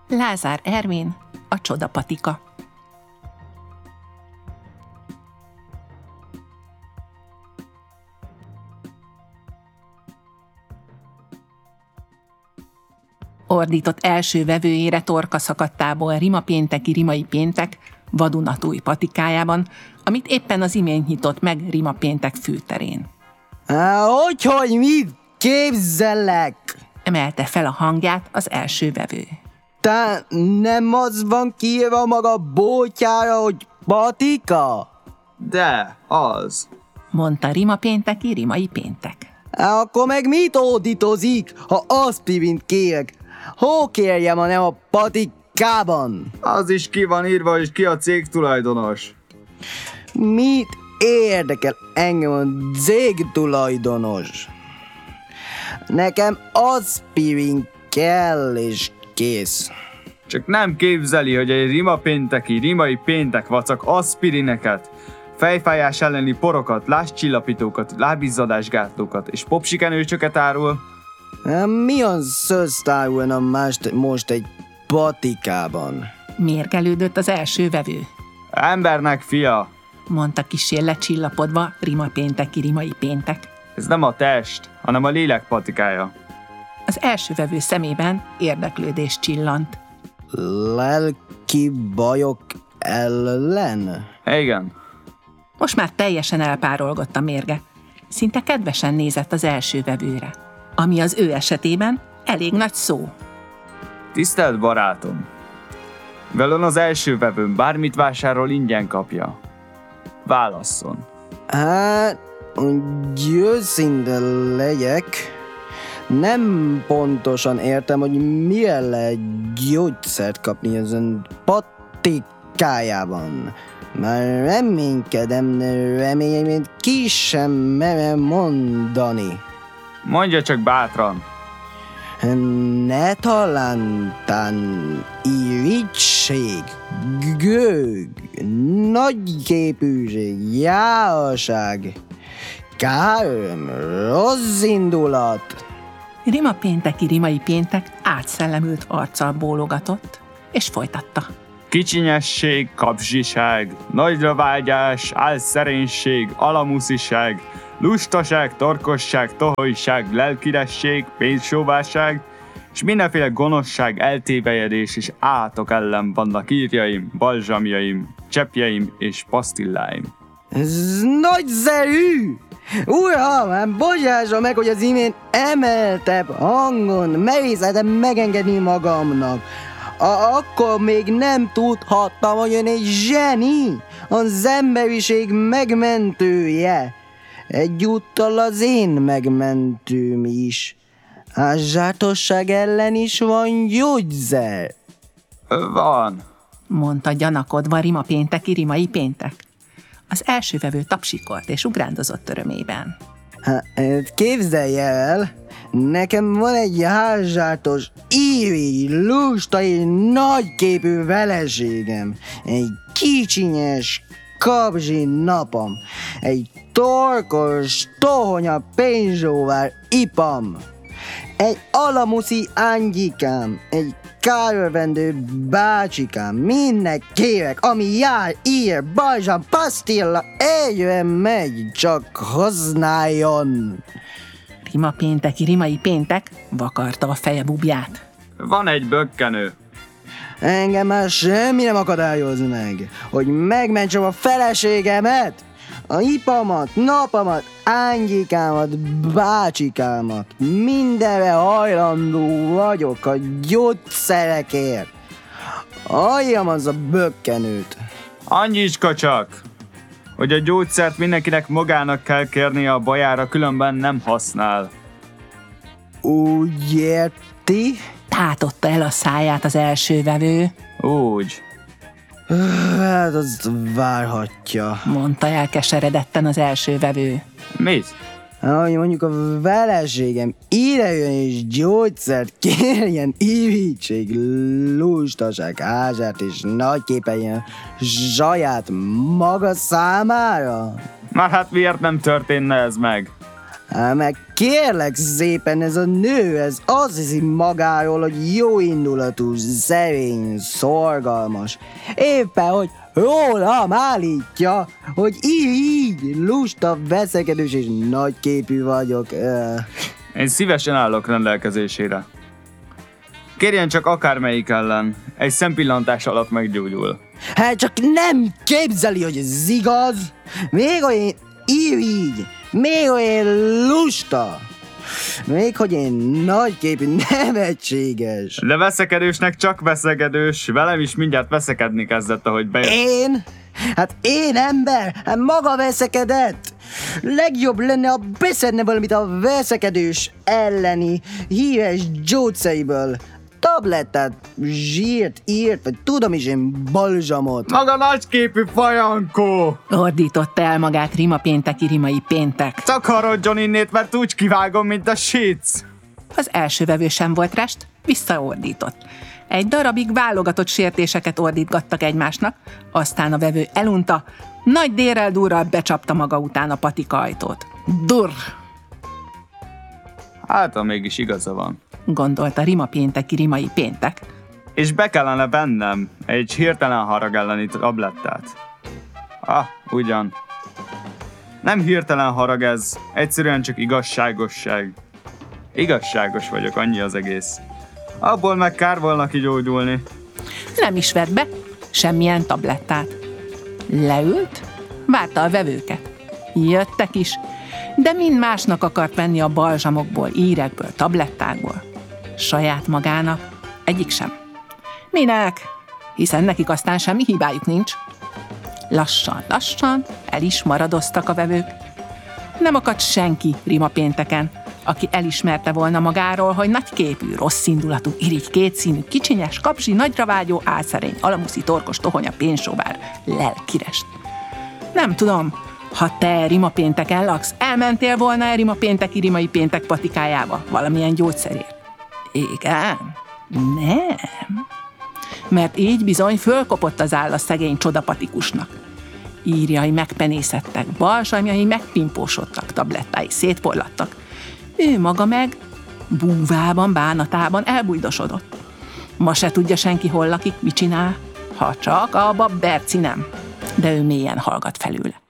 Lázár Ervin, a csodapatika. Ordított első vevőjére torka szakadtából Rimapénteki Rimai Péntek vadunatúj patikájában, amit éppen az imént nyitott meg Rimapéntek főterén. Hogy mit képzellek? Emelte fel a hangját az első vevő. Te nem az van kiírva maga bótyára, hogy patika? De, az. Mondta Rimapénteki Rimai Péntek. Akkor meg mit ódítozik, ha aspirint kérek? Hol kérjem, ha nem a patikában? Az is ki van írva, és ki a cég tulajdonos. Mit érdekel engem a cég tulajdonos? Nekem aspirin kell, és kész. Csak nem képzeli, hogy egy Rimapénteki Rimai Péntek vacak aspirineket, fejfájás elleni porokat, lázcsillapítókat, lábizzadásgátlókat és popsikenőcsöket árul? Mi az szöztárulna most egy patikában? Mérgelődött az első vevő. Embernek, fia! Mondta kissé lecsillapodva Rimapénteki Rimai Péntek. Ez nem a test, hanem a lélek patikája. Az első vevő szemében érdeklődés csillant. Lelki bajok ellen? Igen. Most már teljesen elpárolgott a mérge. Szinte kedvesen nézett az első vevőre, ami az ő esetében elég nagy szó. Tisztelt barátom! Velem az első vevőm bármit vásárol, ingyen kapja. Válasszon. Hát, hogy őszinte legyek, nem pontosan értem, hogy milyen lehet gyógyszert kapni ezen patikájában. Már reménykedem, de reményemet ki sem merem mondani. Mondja csak bátran. Ne talántán irítség, gőg, nagyképűség, járaság, káröm, rossz indulat. Rimapénteki Rimai Péntek átszellemült arccal bólogatott, és folytatta. Kicsinyesség, kapzsiság, nagyra vágyás, álszerénység, alamusziság, lustaság, torkosság, tohojság, lelkiresség, pénzsóvárság, és mindenféle gonoszság, eltévejedés és átok ellen vannak írjaim, balzsamjaim, cseppjeim és pasztilláim. Ez nagyszerű! Uram, bocsássa meg, hogy az imént emeltebb hangon merészeltem megengedni magamnak. Akkor még nem tudhattam, hogy ön egy zseni, az emberiség megmentője. Egyúttal az én megmentőm is. A zsátosság ellen is van gyógyszer. Van. Mondta gyanakodva Rimapénteki Rimai Péntek. Az első vevő tapsikolt és ugrándozott örömében. Képzelj el, nekem van egy házsátos, irigy, lusta és nagyképű feleségem. Egy kicsinyes, kapzsi napam. Egy torkos, tohonya pénzsóvár ipam. Egy alamuszi angyikám, egy kárörvendő bácsikám, mindnek kérek, ami jár, ír, balzsam, pasztilla, egyre megy, csak használjon. Rimapénteki Rimai Péntek vakarta a feje bubját. Van egy bökkenő. Engem már semmi nem akadályoz meg, hogy megmentsem a feleségemet, a ipamat, napamat, ányikámat, bácsikámat. Mindenre hajlandó vagyok a gyógyszerekért. Halljam az a bökkenőt. Annyicska csak, hogy a gyógyszert mindenkinek magának kell kérnie a bajára, különben nem használ. Úgy érti? Tátotta el a száját az első vevő. Úgy. Hát azt várhatja. Mondta elkeseredetten az első vevő. Mit? Ahogy mondjuk a feleségem ide jön és gyógyszert kérjen, irítség, lustaság, házát és nagyképpen saját maga számára? Már hát miért nem történne ez meg? Meg kérlek szépen, ez a nő, ez azt hiszi magáról, hogy jó indulatú, szerény, szorgalmas. Éppen, hogy rólam állítja, hogy így lusta, veszekedős és nagyképű vagyok. Én szívesen állok rendelkezésére. Kérjen csak akármelyik ellen. Egy szempillantás alatt meggyógyul. Hát csak nem képzeli, hogy ez igaz. Még olyan így, még olyan lusta. Még hogy én nagyképű, nevetséges. De veszekedősnek csak veszekedős. Velem is mindjárt veszekedni kezdett, ahogy bejött. Én? Hát én ember? Hát maga veszekedett. Legjobb lenne, ha beszedne valamit a veszekedős elleni híres gyógyszeriből. Tablettát, zsírt, írt, vagy tudom is én, balzsamot. Maga nagyképű fajankó! Ordította el magát rimapénteki rimai péntek. Takarodjon innét, mert úgy kivágom, mint a síc. Az első vevő sem volt rest, visszaordított. Egy darabig válogatott sértéseket ordítgattak egymásnak, aztán a vevő elunta, nagy dérrel durral becsapta maga után a patika ajtót. Durr! Hát, ha mégis igaza van. Gondolta rimapénteki rimai péntek. És be kellene vennem egy hirtelen harag elleni tablettát. Ugyan. Nem hirtelen harag ez, egyszerűen csak igazságosság. Igazságos vagyok, annyi az egész. Abból meg kár volna kigyógyulni. Nem is vett be semmilyen tablettát. Leült, várta a vevőket. Jöttek is, de mind másnak akart venni a balzsamokból, írekből, tablettákból. Saját magának egyik sem. Minek? Hiszen nekik aztán semmi hibájuk nincs. Lassan el is maradoztak a vevők. Nem akadt senki rimapénteken, aki elismerte volna magáról, hogy nagyképű, rosszindulatú, irigy, kétszínű, kicsinyes, kapzsi, nagyra vágyó, álszerény, alamuszi, torkos, tohonya, pénzsóvár, lelkirest. Nem tudom, ha te rimapénteken laksz, elmentél volna rimapénteki rimai péntek patikájába valamilyen gyógyszerért? Igen? Nem. Mert így bizony fölkopott az áll a szegény csodapatikusnak. Írjai megpenészettek, balzsamjai megpimpósodtak, tablettái szétporlattak. Ő maga meg búvában, bánatában elbújdosodott. Ma se tudja senki, hol lakik, mit csinál, ha csak a bab Berci nem. De ő mélyen hallgat felőle.